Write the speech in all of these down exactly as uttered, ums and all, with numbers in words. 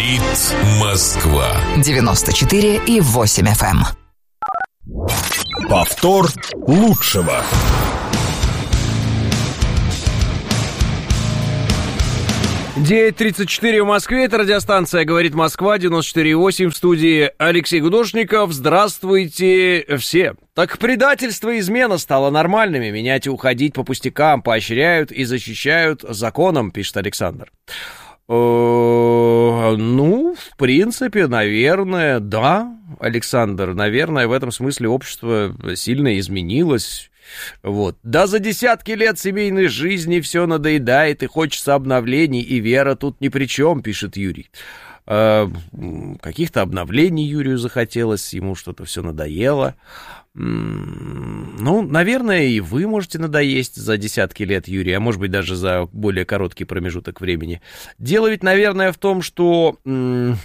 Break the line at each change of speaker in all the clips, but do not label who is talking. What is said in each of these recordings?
Говорит Москва.
девяносто четыре и восемь эф эм.
Повтор лучшего.
девять тридцать четыре в Москве, это радиостанция «Говорит Москва», девяносто четыре и восемь, в студии Алексей Гудошников. Здравствуйте все. Так предательство и измена стало нормальными, менять и уходить по пустякам поощряют и защищают законом, пишет Александр. Ну, в принципе, наверное, да, Александр, наверное, в этом смысле общество сильно изменилось. Вот. Да за десятки лет семейной жизни все надоедает и хочется обновлений, и вера тут ни при чем, пишет Юрий. Э, каких-то обновлений Юрию захотелось, ему что-то все надоело. Ну, наверное, и вы можете надоесть за десятки лет, Юрий, а может быть даже за более короткий промежуток времени. Дело ведь, наверное, в том, что м-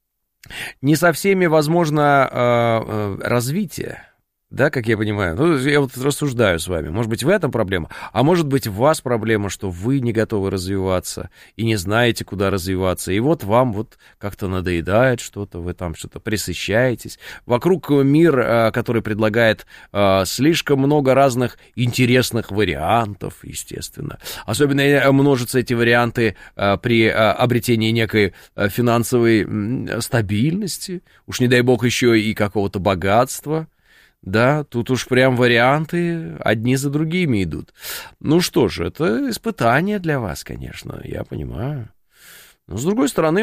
не со всеми возможно э, э, развитие. Да, как я понимаю. Ну, я вот рассуждаю с вами. Может быть, в этом проблема, а может быть, в вас проблема, что вы не готовы развиваться и не знаете, куда развиваться. И вот вам вот как-то надоедает что-то, вы там что-то пресыщаетесь. Вокруг мир, который предлагает слишком много разных интересных вариантов, естественно. Особенно множатся эти варианты при обретении некой финансовой стабильности. Уж не дай бог еще и какого-то богатства. Да, тут уж прям варианты одни за другими идут. Ну что ж, это испытание для вас, конечно, я понимаю. Но с другой стороны,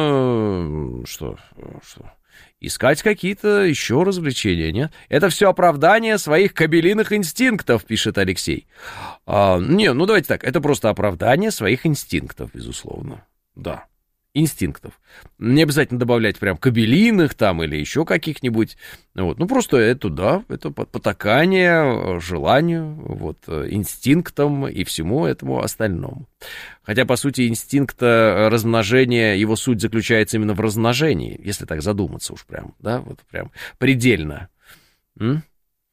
можно что, что искать какие-то еще развлечения, нет? Это все оправдание своих кобелиных инстинктов, пишет Алексей. А, не, ну давайте так, это просто оправдание своих инстинктов, безусловно, да. Инстинктов. Не обязательно добавлять прям кобелиных там или еще каких-нибудь. Вот. Ну, просто это, да, это потакание желанию, вот, инстинктам и всему этому остальному. Хотя, по сути, инстинкт размножения, его суть заключается именно в размножении, если так задуматься уж прям, да, вот прям предельно. М?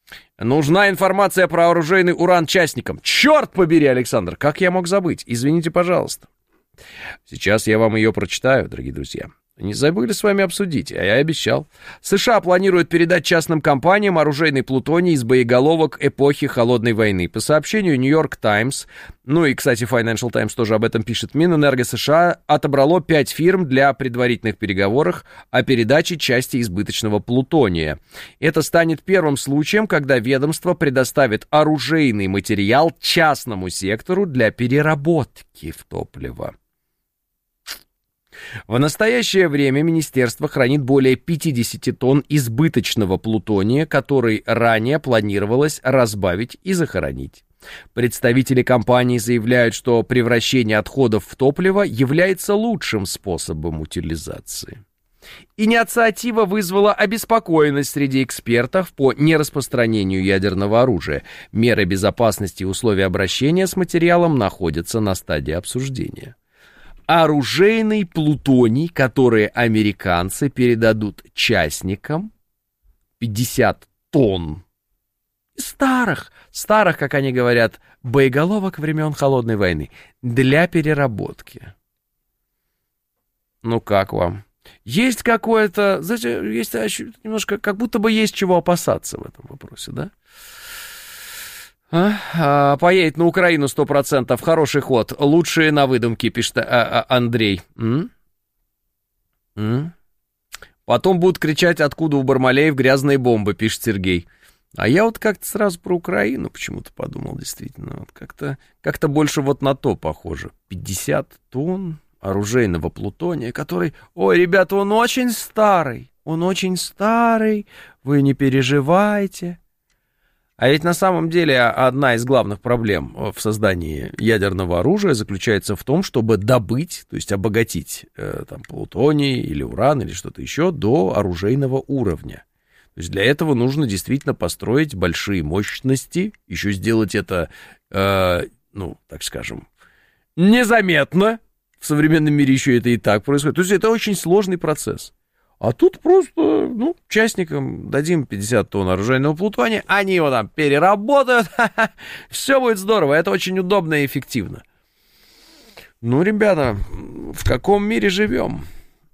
Нужна информация про оружейный уран частникам. Черт побери, Александр, как я мог забыть? Извините, пожалуйста. Сейчас я вам ее прочитаю, дорогие друзья. Не забыли с вами обсудить, а я обещал. США планируют передать частным компаниям оружейный плутоний из боеголовок эпохи Холодной войны. По сообщению Нью-Йорк Таймс, ну и, кстати, Financial Times тоже об этом пишет, Минэнерго США отобрало пять фирм для предварительных переговоров о передаче части избыточного плутония. Это станет первым случаем, когда ведомство предоставит оружейный материал частному сектору для переработки в топливо. В настоящее время министерство хранит более пятьдесят тонн избыточного плутония, который ранее планировалось разбавить и захоронить. Представители компании заявляют, что превращение отходов в топливо является лучшим способом утилизации. Инициатива вызвала обеспокоенность среди экспертов по нераспространению ядерного оружия. Меры безопасности и условия обращения с материалом находятся на стадии обсуждения. Оружейный плутоний, который американцы передадут частникам, пятьдесят тонн старых, старых, как они говорят, боеголовок времен Холодной войны, для переработки. Ну как вам? Есть какое-то, знаете, есть немножко, как будто бы есть чего опасаться в этом вопросе, да? А? А, поедет на Украину сто процентов. Хороший ход. Лучшие на выдумке, пишет а, а, Андрей. М? М? Потом будут кричать, откуда у Бармалеев грязные бомбы, пишет Сергей. А я вот как-то сразу про Украину почему-то подумал, действительно. Вот как-то, как-то больше вот на то похоже. пятьдесят тонн оружейного плутония, который... Ой, ребята, он очень старый. Он очень старый. Вы не переживайте. А ведь на самом деле одна из главных проблем в создании ядерного оружия заключается в том, чтобы добыть, то есть обогатить э, там, плутоний или уран или что-то еще до оружейного уровня. То есть для этого нужно действительно построить большие мощности, еще сделать это, э, ну, так скажем, незаметно. В современном мире еще это и так происходит. То есть это очень сложный процесс. А тут просто, ну, частникам дадим пятьдесят тонн оружейного плутония, они его там переработают, все будет здорово, это очень удобно и эффективно. Ну, ребята, в каком мире живем?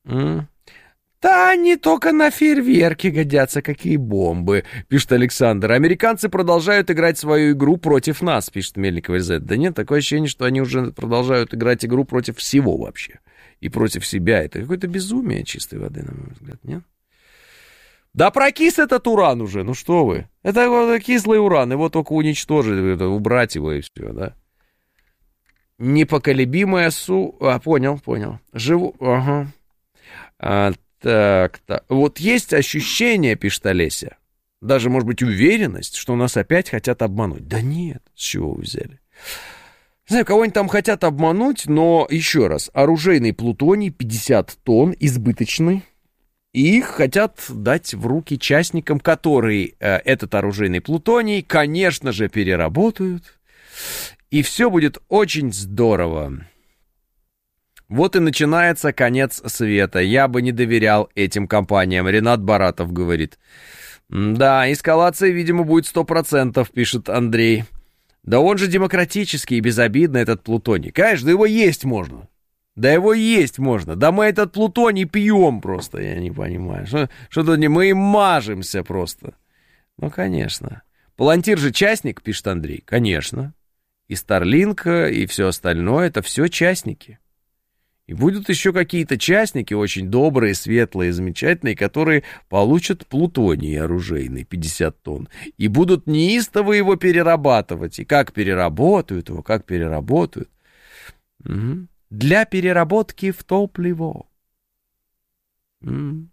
М? Да, они только на фейерверки годятся, какие бомбы, пишет Александр. Американцы продолжают играть свою игру против нас, пишет Мельников эл зет. Да нет, такое ощущение, что они уже продолжают играть игру против всего вообще. И против себя. Это какое-то безумие чистой воды, на мой взгляд, нет? Да прокис этот уран уже, ну что вы. Это вот кислый уран, его только уничтожить, это, убрать его и все, да. Непоколебимая су... А, понял, понял. Живу... Ага. А, так, так. Вот есть ощущение, пишет Олеся, даже, может быть, уверенность, что нас опять хотят обмануть. Да нет, с чего вы взяли? Не знаю, кого-нибудь там хотят обмануть, но, еще раз, оружейный плутоний пятьдесят тонн, избыточный, и их хотят дать в руки частникам, которые э, этот оружейный плутоний, конечно же, переработают, и все будет очень здорово. Вот и начинается конец света. Я бы не доверял этим компаниям, Ренат Баратов говорит. Да, эскалация, видимо, будет сто процентов, пишет Андрей. Да он же демократический и безобидный, этот плутоний. Конечно, его есть можно. Да его есть можно. Да мы этот плутоний пьем просто, я не понимаю. Что, что-то не мы им мажемся просто. Ну, конечно. Палантир же частник, пишет Андрей. Конечно. И Старлинк, и все остальное, это все частники. И будут еще какие-то частники, очень добрые, светлые, замечательные, которые получат плутоний оружейный, пятьдесят тонн, и будут неистово его перерабатывать. И как переработают его, как переработают. Угу. Для переработки в топливо. Угу.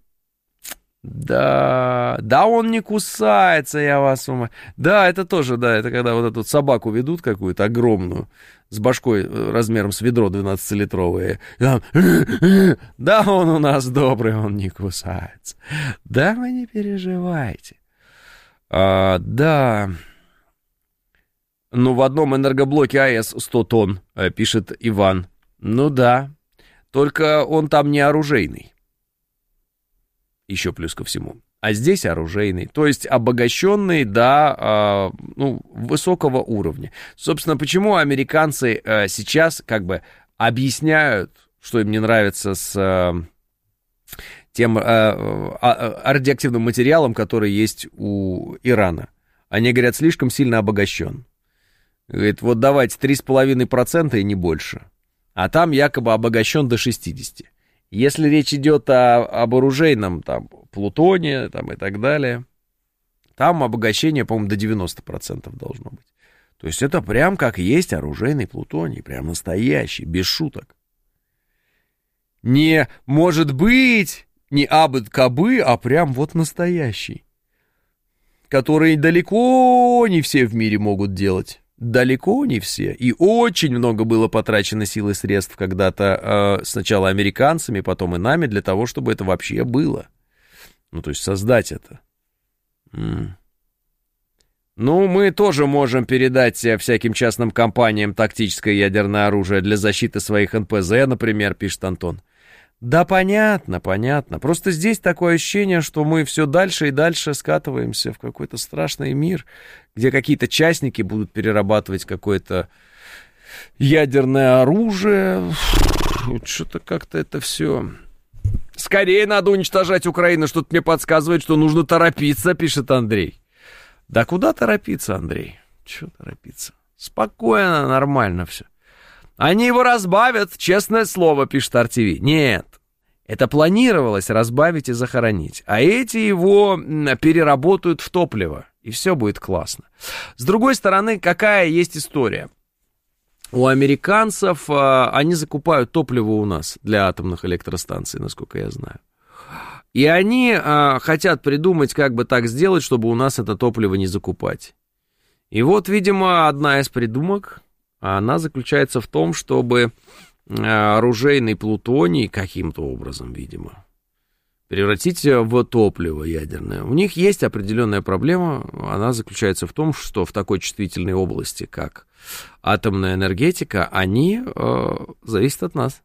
Да, да он не кусается, я вас умоляю. Да, это тоже, да, это когда вот эту собаку ведут какую-то огромную, с башкой размером с ведро двенадцатилитровое. Да, он у нас добрый, он не кусается. Да, вы не переживайте. А, да. Ну, в одном энергоблоке АЭС сто тонн, пишет Иван. Ну да, только он там не оружейный. Еще плюс ко всему. А здесь оружейный, то есть обогащенный до э, ну, высокого уровня. Собственно, почему американцы э, сейчас как бы объясняют, что им не нравится с э, тем э, э, радиоактивным материалом, который есть у Ирана. Они говорят, слишком сильно обогащен. Говорит, вот давайте три с половиной процента и не больше. А там якобы обогащен до шестидесяти процентов. Если речь идет о, об оружейном, там, плутоне, там, и так далее, там обогащение, по-моему, до девяноста процентов должно быть. То есть это прям как есть оружейный плутоний, прям настоящий, без шуток. Не может быть, не абы-кабы, а прям вот настоящий. Который далеко не все в мире могут делать. Далеко не все. И очень много было потрачено сил и средств когда-то э, сначала американцами, потом и нами, для того, чтобы это вообще было. Ну, то есть создать это. М. Ну, мы тоже можем передать всяким частным компаниям тактическое ядерное оружие для защиты своих эн пэ зэ, например, пишет Антон. Да, понятно, понятно. Просто здесь такое ощущение, что мы все дальше и дальше скатываемся в какой-то страшный мир, где какие-то частники будут перерабатывать какое-то ядерное оружие. Что-то как-то это все... Скорее надо уничтожать Украину, что-то мне подсказывает, что нужно торопиться, пишет Андрей. Да куда торопиться, Андрей? Чего торопиться? Спокойно, нормально все. Они его разбавят, честное слово, пишет ар ти ви. Нет, это планировалось разбавить и захоронить. А эти его переработают в топливо, и все будет классно. С другой стороны, какая есть история? У американцев они закупают топливо у нас для атомных электростанций, насколько я знаю. И они хотят придумать, как бы так сделать, чтобы у нас это топливо не закупать. И вот, видимо, одна из придумок... Она заключается в том, чтобы оружейный плутоний каким-то образом, видимо, превратить в топливо ядерное. У них есть определенная проблема, она заключается в том, что в такой чувствительной области, как атомная энергетика, они э, зависят от нас.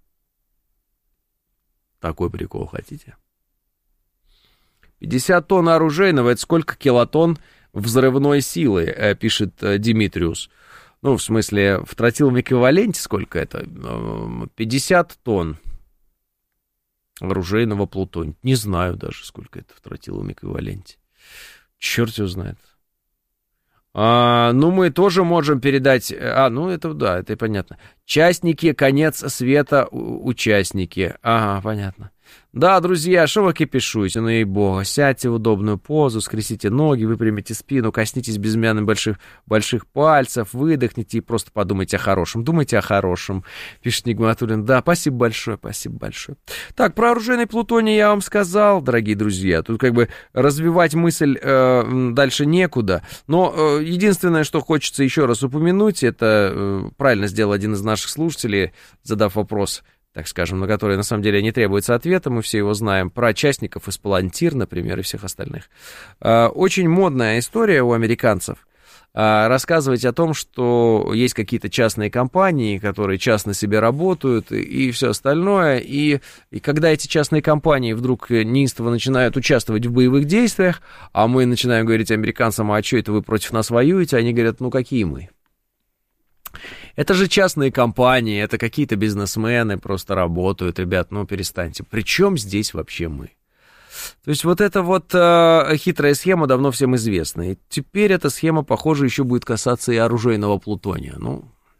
Такой прикол хотите? пятьдесят тонн оружейного, это сколько килотонн взрывной силы, э, пишет э, Димитриус. Ну, в смысле, в тротиловом эквиваленте сколько это? пятьдесят тонн. оружейного плутония. Не знаю даже, сколько это в тротиловом эквиваленте. Черт его знает. А, ну, мы тоже можем передать... А, ну, это да, это понятно. Частники, конец света, участники. Ага, понятно. Да, друзья, что вы кипишуете, ну ей-богу, сядьте в удобную позу, скрестите ноги, выпрямите спину, коснитесь безымянным больших, больших пальцев, выдохните и просто подумайте о хорошем. Думайте о хорошем, пишет Нигматуллин. Да, спасибо большое, спасибо большое. Так, про оружейный плутоний я вам сказал, дорогие друзья. Тут как бы развивать мысль э, дальше некуда. Но э, единственное, что хочется еще раз упомянуть, это э, правильно сделал один из наших слушателей, задав вопрос, так скажем, на которые на самом деле не требуется ответа, мы все его знаем, про частников из Палантир, например, и всех остальных. Очень модная история у американцев рассказывать о том, что есть какие-то частные компании, которые частно себе работают и, и все остальное, и, и когда эти частные компании вдруг неистово начинают участвовать в боевых действиях, а мы начинаем говорить американцам, а что это вы против нас воюете, они говорят, ну какие мы? Это же частные компании, это какие-то бизнесмены просто работают, ребят, ну перестаньте. Причем здесь вообще мы? То есть вот эта вот э, хитрая схема давно всем известна. И теперь эта схема, похоже, еще будет касаться и оружейного плутония. Ну,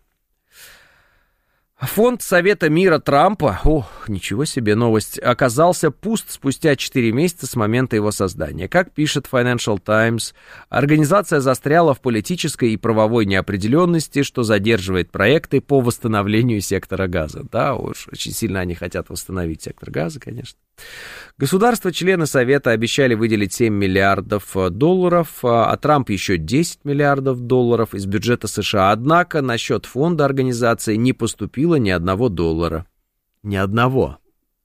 фонд Совета мира Трампа, ох, ничего себе новость, оказался пуст спустя четыре месяца с момента его создания. Как пишет Financial Times, организация застряла в политической и правовой неопределенности, что задерживает проекты по восстановлению сектора газа. Да, уж очень сильно они хотят восстановить сектор газа, конечно. Государства-члены Совета обещали выделить семь миллиардов долларов, а Трамп еще десять миллиардов долларов из бюджета США. Однако на счет фонда организации не поступило ни одного доллара. Ни одного.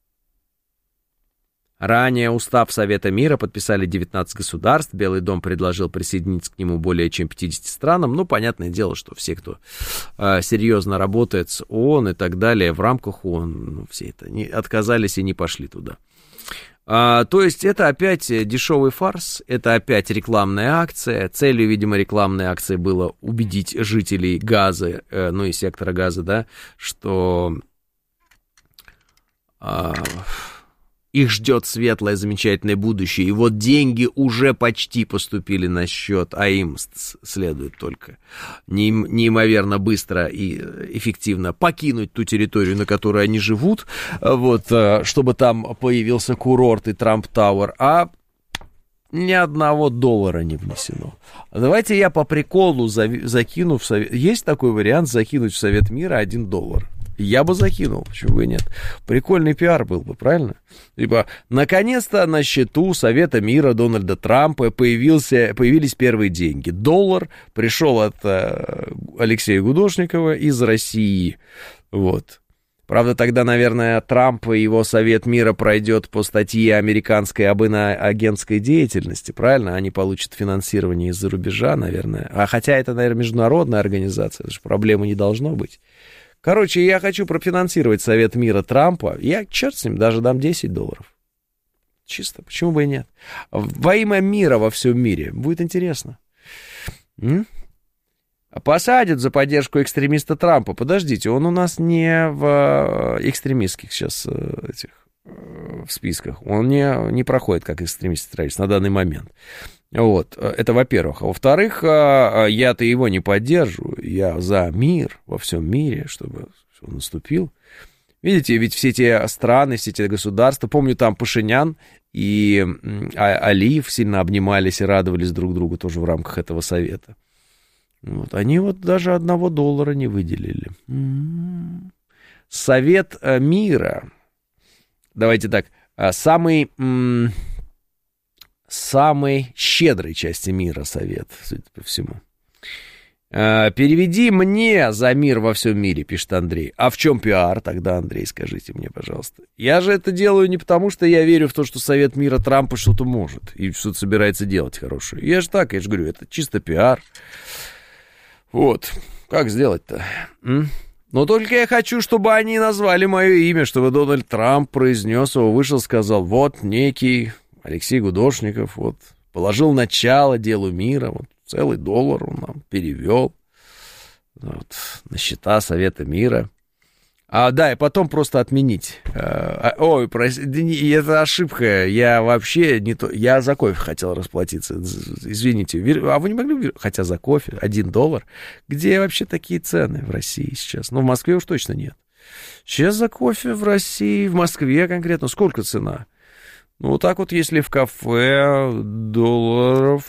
Ранее устав Совета мира подписали девятнадцать государств. Белый дом предложил присоединиться к нему более чем пятидесяти странам. Ну, понятное дело, что все, кто э, серьезно работает с ООН и так далее, в рамках ООН, ну, все это не, отказались и не пошли туда. А, то есть это опять дешевый фарс, это опять рекламная акция. Целью, видимо, рекламной акции было убедить жителей Газы, э, ну и сектора Газа, да, что... Э, их ждет светлое, замечательное будущее. И вот деньги уже почти поступили на счет, а им следует только неимоверно быстро и эффективно покинуть ту территорию, на которой они живут, вот, чтобы там появился курорт и Трамп Тауэр, а ни одного доллара не внесено. Давайте я по приколу закину в совет... Есть такой вариант закинуть в Совет мира один доллар? Я бы закинул, почему бы и нет. Прикольный пиар был бы, правильно? Либо, наконец-то на счету Совета мира Дональда Трампа появился, появились первые деньги. Доллар пришел от э, Алексея Гудошникова из России. Вот. Правда, тогда, наверное, Трамп и его Совет мира пройдет по статье американской об иноагентской деятельности, правильно? Они получат финансирование из-за рубежа, наверное. А хотя это, наверное, международная организация, потому что проблемы не должно быть. Короче, я хочу профинансировать Совет мира Трампа. Я, черт с ним, даже дам десять долларов. Чисто, почему бы и нет? Во имя мира во всем мире. Будет интересно. М? Посадят за поддержку экстремиста Трампа. Подождите, он у нас не в экстремистских сейчас этих в списках. Он не, не проходит как экстремист-террорист на данный момент. Вот, это во-первых. А во-вторых, я-то его не поддерживаю. Я за мир во всем мире, чтобы он наступил. Видите, ведь все эти страны, все эти государства, помню, там Пашинян и Алиев сильно обнимались и радовались друг другу тоже в рамках этого совета. Вот, они вот даже одного доллара не выделили. Совет мира. Давайте так, самый... самой щедрой части мира совет, судя по всему. «Переведи мне за мир во всем мире», пишет Андрей. А в чем пиар тогда, Андрей, скажите мне, пожалуйста. Я же это делаю не потому, что я верю в то, что Совет мира Трампа что-то может и что-то собирается делать хорошее. Я же так, я же говорю, это чисто пиар. Вот, как сделать-то? М? Но только я хочу, чтобы они назвали мое имя, чтобы Дональд Трамп произнес его, вышел, сказал, вот некий... Алексей Гудошников вот положил начало делу мира, вот целый доллар он нам перевел вот, на счета Совета мира. А, да, и потом просто отменить. А, ой, прости, это ошибка. Я вообще не то. Я за кофе хотел расплатиться. Извините. А вы не могли, хотя за кофе один доллар? Где вообще такие цены в России сейчас? Ну, в Москве уж точно нет. Сейчас за кофе в России, в Москве конкретно, сколько цена? Ну, вот так вот, если в кафе долларов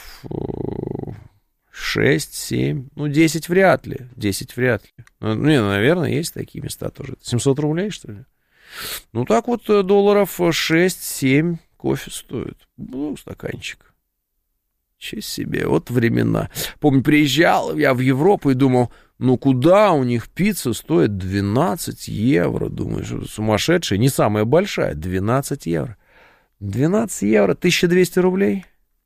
шесть-семь, ну, десять вряд ли, десять вряд ли. Ну, не, ну, наверное, есть такие места тоже. семьсот рублей, что ли? Ну, так вот, долларов шесть-семь кофе стоит. Ну, стаканчик. Честь себе, вот времена. Помню, приезжал я в Европу и думал, ну, куда у них пицца стоит двенадцать евро? Думаешь, сумасшедшая, не самая большая, двенадцать евро. двенадцать евро, тысяча двести рублей?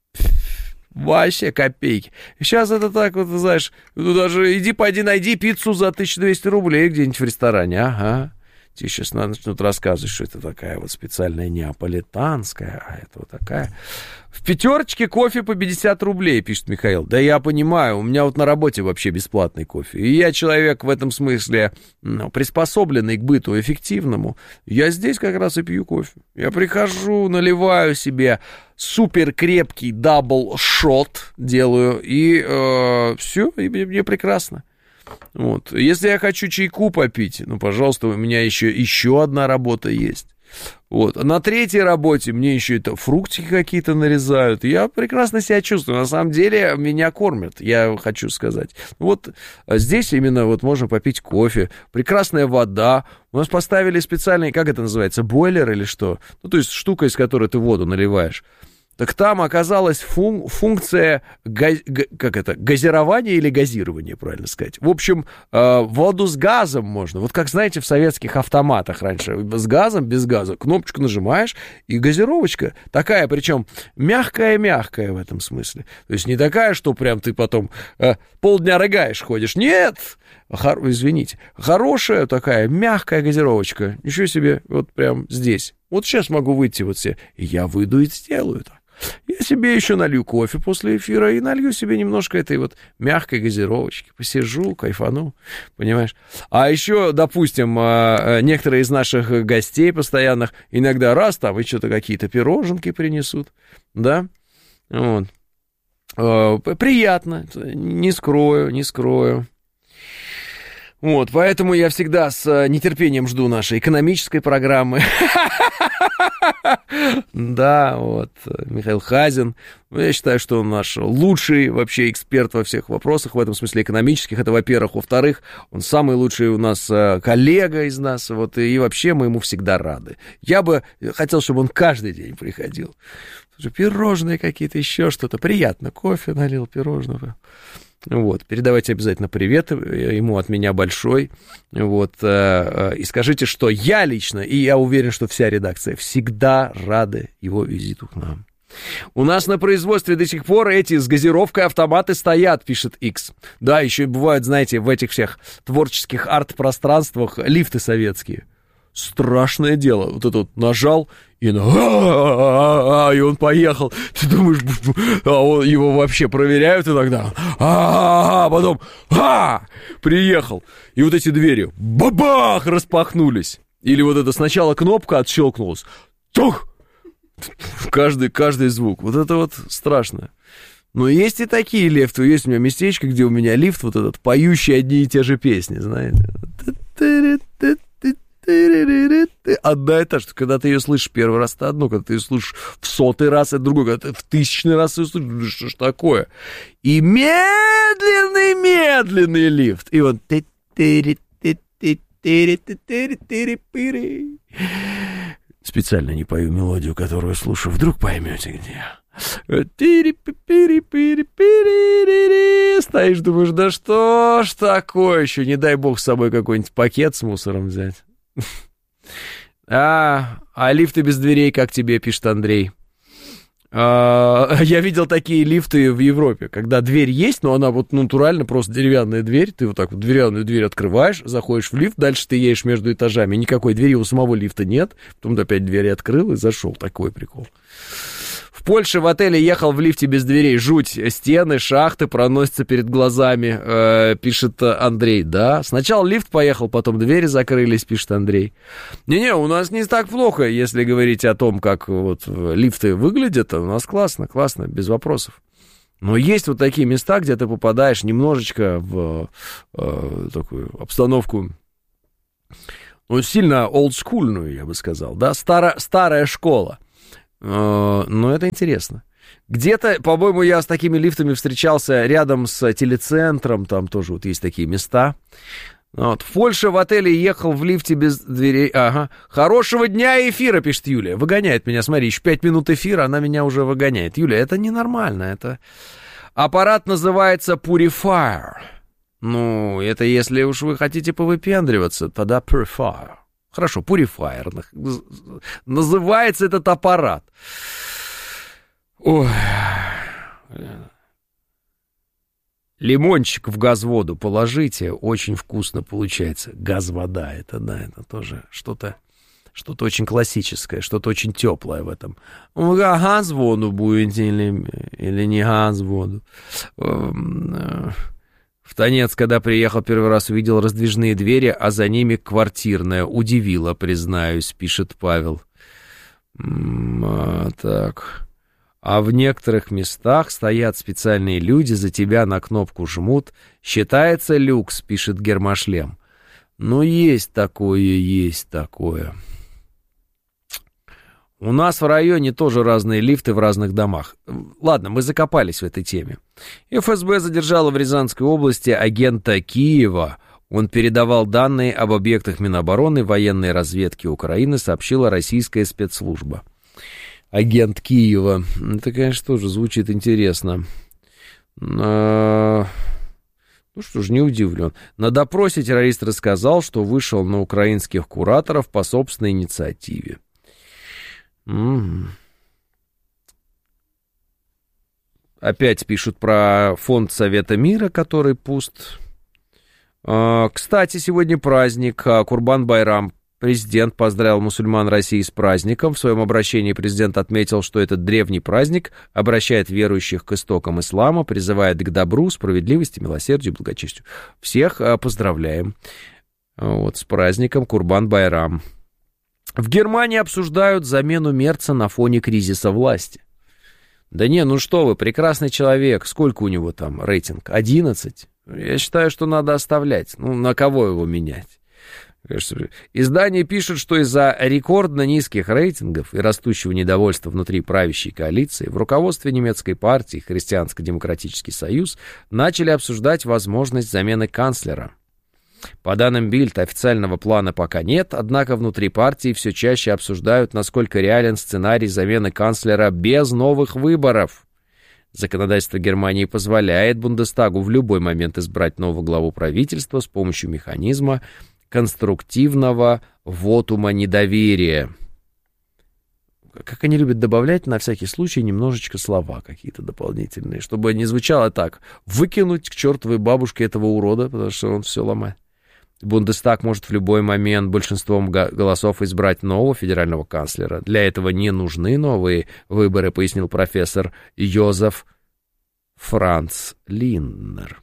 Вообще копейки. Сейчас это так вот, знаешь, ну даже иди, пойди, найди пиццу за тысячу двести рублей где-нибудь в ресторане, ага. Тебе сейчас начнут рассказывать, что это такая вот специальная неаполитанская, а это вот такая. В пятерочке кофе по пятьдесят рублей, пишет Михаил. Да я понимаю, у меня вот на работе вообще бесплатный кофе. И я человек в этом смысле, ну, приспособленный к быту эффективному. Я здесь как раз и пью кофе. Я прихожу, наливаю себе супер крепкий дабл-шот, делаю, и э, все, и мне, мне прекрасно. Вот. Если я хочу чайку попить, ну, пожалуйста, у меня еще, еще одна работа есть. Вот. На третьей работе мне еще это фруктики какие-то нарезают. Я прекрасно себя чувствую. На самом деле меня кормят, я хочу сказать. Вот здесь именно вот можно попить кофе, прекрасная вода. У нас поставили специальный, как это называется, бойлер или что? Ну, то есть штука, из которой ты воду наливаешь. Так там оказалась фун- функция, газ- г- как это, газирования или газирования, правильно сказать. В общем, э, воду с газом можно. Вот как, знаете, в советских автоматах раньше. С газом, без газа. Кнопочку нажимаешь, и газировочка такая, причем мягкая-мягкая в этом смысле. То есть не такая, что прям ты потом э, полдня рыгаешь, ходишь. Нет! Хор- извините. Хорошая такая мягкая газировочка. Ничего себе, вот прям здесь. Вот сейчас могу выйти вот все. И я выйду и сделаю так. Я себе еще налью кофе после эфира и налью себе немножко этой вот мягкой газировочки. Посижу, кайфану, понимаешь? А еще, допустим, некоторые из наших гостей постоянных иногда раз там и что-то какие-то пироженки принесут, да? Вот. Приятно, не скрою, не скрою. Вот, поэтому я всегда с нетерпением жду нашей экономической программы. Да, вот, Михаил Хазин. Я считаю, что он наш лучший вообще эксперт во всех вопросах, в этом смысле экономических. Это, во-первых. Во-вторых, он самый лучший у нас коллега из нас. Вот, и вообще мы ему всегда рады. Я бы хотел, чтобы он каждый день приходил. Пирожные какие-то, еще что-то. Приятно. Кофе налил, пирожного. Вот, передавайте обязательно привет ему от меня большой, вот, и скажите, что я лично, и я уверен, что вся редакция всегда рады его визиту к нам. У нас на производстве до сих пор эти с газировкой автоматы стоят, пишет X. Да, еще и бывают, знаете, в этих всех творческих арт-пространствах лифты советские. Страшное дело. Вот это вот нажал, и, на... и он поехал. Ты думаешь, а он, его вообще проверяют иногда. А потом приехал. И вот эти двери бабах распахнулись. Или вот это сначала кнопка отщелкнулась. Тух! Каждый, каждый звук. Вот это вот страшно. Но есть и такие лифты. Есть у меня местечко, где у меня лифт вот этот, поющий одни и те же песни, знаете. Одна и та же, когда ты ее слышишь первый раз, это одно, когда ты ее слышишь в сотый раз, это другое, когда ты в тысячный раз ее слышишь, что ж такое? И медленный-медленный лифт. И вот... Специально не пою мелодию, которую слушаю, вдруг поймете, где. Стоишь, думаешь, да что ж такое еще, не дай бог с собой какой-нибудь пакет с мусором взять. А, а лифты без дверей, как тебе, пишет Андрей. А, я видел такие лифты в Европе, когда дверь есть, но она вот натурально просто деревянная дверь. Ты вот так вот деревянную дверь открываешь, заходишь в лифт, дальше ты едешь между этажами. Никакой двери у самого лифта нет. Потом ты опять дверь открыл и зашел. Такой прикол. В Польше в отеле ехал в лифте без дверей. Жуть. Стены, шахты проносятся перед глазами, э, пишет Андрей. Да, сначала лифт поехал, потом двери закрылись, пишет Андрей. Не-не, у нас не так плохо, если говорить о том, как вот лифты выглядят. У нас классно, классно, без вопросов. Но есть вот такие места, где ты попадаешь немножечко в э, такую обстановку, ну, сильно олдскульную, я бы сказал, да, Старо, старая школа. Э, но это интересно. Где-то, по-моему, я с такими лифтами встречался рядом с телецентром, там тоже вот есть такие места. Вот. В Польше в отеле ехал в лифте без дверей. Ага. Хорошего дня эфира, пишет Юлия. Выгоняет меня, смотри, еще пять минут эфира, она меня уже выгоняет. Юлия, это ненормально, это... Аппарат называется Purifier. Ну, это если уж вы хотите повыпендриваться, тогда Purifier. Хорошо, Purifier. Называется этот аппарат. Ой... Лимончик в газводу положите, очень вкусно получается. Газ-вода, это, да, это тоже что-то, что-то очень классическое, что-то очень теплое в этом. Газ-воду будете или, или не газ-воду? В Донецк, когда приехал первый раз, увидел раздвижные двери, а за ними квартирная. Удивило, признаюсь, пишет Павел. А, так... А в некоторых местах стоят специальные люди, за тебя на кнопку жмут. Считается люкс, пишет Гермошлем. Ну, есть такое, есть такое. У нас в районе тоже разные лифты в разных домах. Ладно, мы закопались в этой теме. эф эс бэ задержала в Рязанской области агента Киева. Он передавал данные об объектах Минобороны, военной разведки Украины, сообщила российская спецслужба. Агент Киева. Это, конечно, тоже звучит интересно. А... Ну что ж, не удивлен. На допросе террорист рассказал, что вышел на украинских кураторов по собственной инициативе. М-м. Опять пишут про фонд Совета мира, который пуст. А, кстати, сегодня праздник Курбан-Байрам. Президент поздравил мусульман России с праздником. В своем обращении президент отметил, что этот древний праздник обращает верующих к истокам ислама, призывает к добру, справедливости, милосердию, благочестию. Всех поздравляем вот, с праздником Курбан-Байрам. В Германии обсуждают замену Мерца на фоне кризиса власти. Да не, ну что вы, прекрасный человек. Сколько у него там рейтинг? одиннадцать? Я считаю, что надо оставлять. Ну, на кого его менять? Издание пишет, что из-за рекордно низких рейтингов и растущего недовольства внутри правящей коалиции в руководстве немецкой партии Христианско-демократический союз начали обсуждать возможность замены канцлера. По данным Бильд, официального плана пока нет, однако внутри партии все чаще обсуждают, насколько реален сценарий замены канцлера без новых выборов. Законодательство Германии позволяет Бундестагу в любой момент избрать нового главу правительства с помощью механизма конструктивного вотума недоверия. Как они любят добавлять на всякий случай немножечко слова какие-то дополнительные, чтобы не звучало так: выкинуть к чертовой бабушке этого урода, потому что он все ломает. Бундестаг может в любой момент большинством голосов избрать нового федерального канцлера. Для этого не нужны новые выборы, пояснил профессор Йозеф Франц Линднер.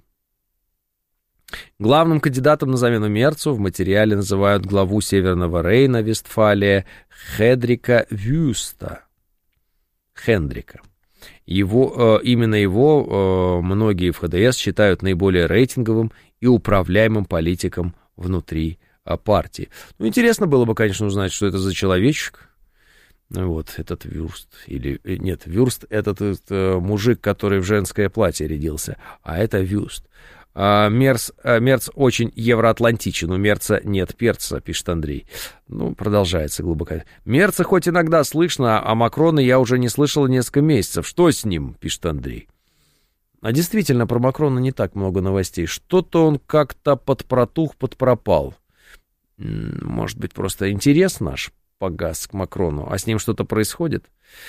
Главным кандидатом на замену Мерцу в материале называют главу Северного Рейна, Вестфалия, Хедрика Вюста. Хендрика. Его, э, именно его э, многие в ха дэ эс считают наиболее рейтинговым и управляемым политиком внутри э, партии. Ну, интересно было бы, конечно, узнать, что это за человечек. Вот, этот Вюрст. Или, нет, Вюрст — этот, этот мужик, который в женское платье рядился, а это Вюст. Мерц, Мерц очень евроатлантичен, у Мерца нет перца, пишет Андрей. Ну, продолжается глубоко. Мерца хоть иногда слышно, а Макрона я уже не слышал несколько месяцев. Что с ним, пишет Андрей. А действительно, про Макрона не так много новостей. Что-то он как-то подпротух, подпропал. Может быть, просто интерес наш погас к Макрону, а с ним что-то происходит?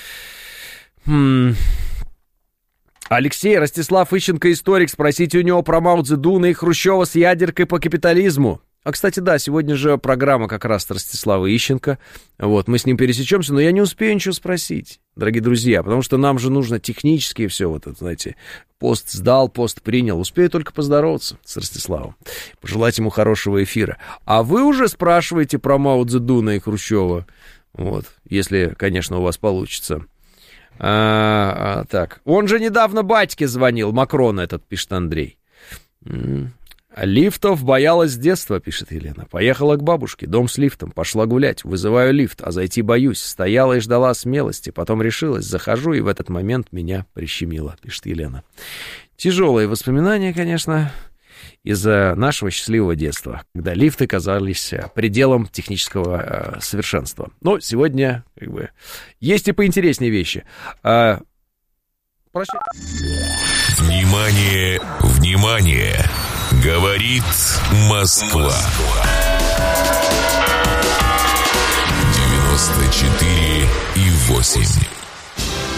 Хм... Алексей Ростислав Ищенко, историк, спросите у него про Мао Цзэдуна и Хрущева с ядеркой по капитализму. А, кстати, да, сегодня же программа как раз Ростислава Ищенко. Вот, мы с ним пересечемся, но я не успею ничего спросить, дорогие друзья, потому что нам же нужно технически все вот это, знаете, пост сдал, пост принял. Успею только поздороваться с Ростиславом, пожелать ему хорошего эфира. А вы уже спрашиваете про Мао Цзэдуна и Хрущева, вот, если, конечно, у вас получится. А, а, так, он же недавно батьке звонил, Макрон этот, пишет Андрей. Лифтов боялась с детства, пишет Елена. Поехала к бабушке, дом с лифтом, пошла гулять, вызываю лифт, а зайти боюсь. Стояла и ждала смелости, потом решилась, захожу, и в этот момент меня прищемило, пишет Елена. Тяжелые воспоминания, конечно, из-за нашего счастливого детства, когда лифты казались пределом технического э, совершенства. Но сегодня, как бы, есть и поинтереснее вещи. А, прощай.
Внимание, внимание! Говорит Москва. девяносто четыре и восемь.